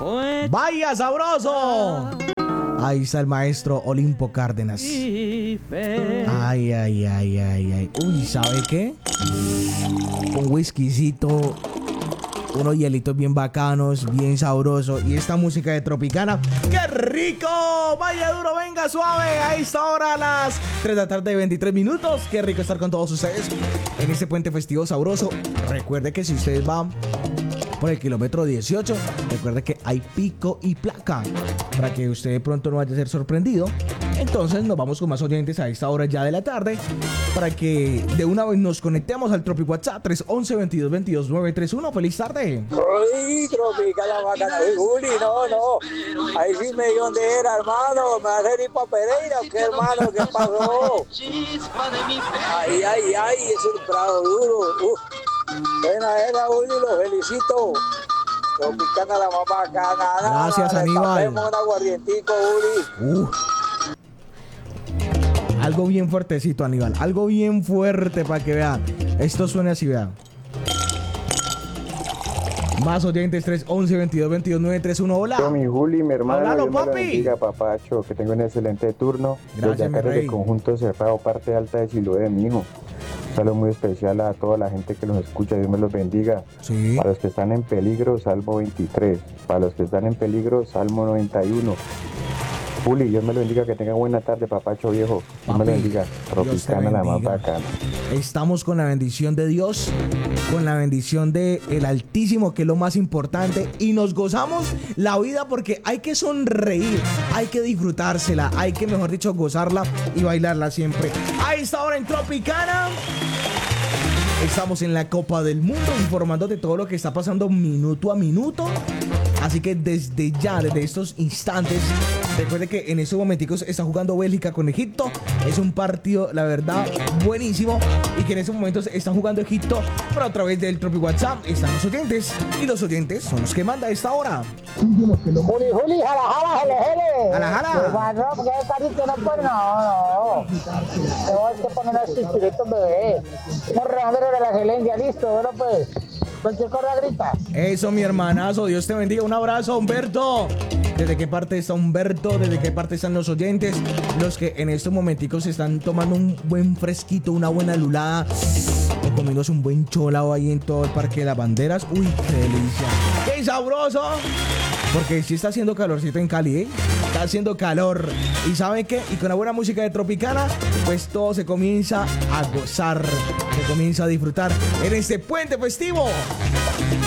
¡Vaya sabroso! Ahí está el maestro Olimpo Cárdenas. Ay, ay, ay, ay, ay. Uy, ¿sabe qué? Un whiskycito, unos hielitos bien bacanos, bien sabrosos. Y esta música de Tropicana. ¡Qué rico! Vaya duro, venga suave. A esta hora, a las 3 de la tarde, 23 minutos. Qué rico estar con todos ustedes en este puente festivo sabroso. Recuerde que si ustedes van por el kilómetro 18, recuerde que hay pico y placa para que usted de pronto no vaya a ser sorprendido. Entonces nos vamos con más oyentes a esta hora ya de la tarde para que de una vez nos conectemos al Tropic WhatsApp 311-2222-931. ¡Feliz tarde! ¡Uy, Tropical la bacana! ¡Uy, Juli, no! Ahí sí me dio dónde era, hermano. ¿Me va a hacer ir para Pereira o qué, hermano? ¿Qué pasó? Ay, es un prado duro. Buena era, Juli, lo felicito. Tropicana la más bacana. Gracias, Aníbal. Un aguardientico, Juli. Algo bien fuertecito, Aníbal. Algo bien fuerte para que vean. Esto suena así, vean. Más oyentes, 311-2222-931. Hola. Yo, mi Juli, mi hermano. Hola, Dios me lo papi. bendiga, papacho. Que tenga un excelente turno. Gracias, desde acá, mi rey. desde Conjunto Cerrado, parte alta de Siloé, mi hijo. Un saludo muy especial a toda la gente que nos escucha. Dios me los bendiga. Sí. Para los que están en peligro, Salmo 23. Para los que están en peligro, Salmo 91. Juli, Dios me lo bendiga, que tenga buena tarde, papacho viejo. Dios me lo bendiga. Tropicana la más bacana. Estamos con la bendición de Dios, con la bendición de el Altísimo, que es lo más importante, y nos gozamos la vida porque hay que sonreír, hay que disfrutársela, hay que, mejor dicho, gozarla y bailarla siempre. A esta hora en Tropicana estamos en la Copa del Mundo, informándote todo lo que está pasando minuto a minuto. Así que desde ya, desde estos instantes, recuerde que en estos momenticos está jugando Bélgica con Egipto. Es un partido, la verdad, buenísimo. Y que en estos momentos está jugando Egipto. Pero a través del Tropic WhatsApp están los oyentes. Y los oyentes son los que manda a esta hora. Juli, jala, jele. Jala. No, porque el carrito no puede, no. Tenemos que poner los chispiritos, bebé. Un redondero de la excelencia, listo, bueno pues. Cualquier cosa grita. Eso, mi hermanazo. Dios te bendiga. Un abrazo, Humberto. ¿Desde qué parte está Humberto? ¿Desde qué parte están los oyentes? Los que en estos momenticos están tomando un buen fresquito, una buena lulada, o comiéndose un buen cholao ahí en todo el Parque de las Banderas. Uy, qué delicia. ¡Qué sabroso! Porque sí está haciendo calorcito en Cali, ¿eh? Está haciendo calor. ¿Y saben qué? Y con la buena música de Tropicana, pues todo se comienza a gozar, se comienza a disfrutar en este puente festivo.